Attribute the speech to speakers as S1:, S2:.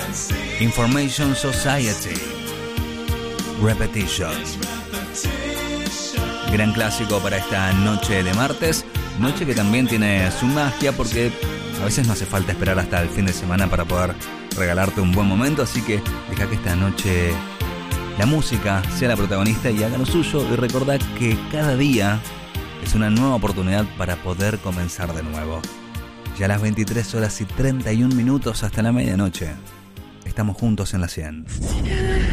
S1: Information Society, Repetition. Gran clásico para esta noche de martes, noche que también tiene su magia porque a veces no hace falta esperar hasta el fin de semana para poder regalarte un buen momento, así que deja que esta noche la música sea la protagonista y haga lo suyo, y recordá que cada día es una nueva oportunidad para poder comenzar de nuevo. Ya a las 23:31 hasta la medianoche. Estamos juntos en la 100.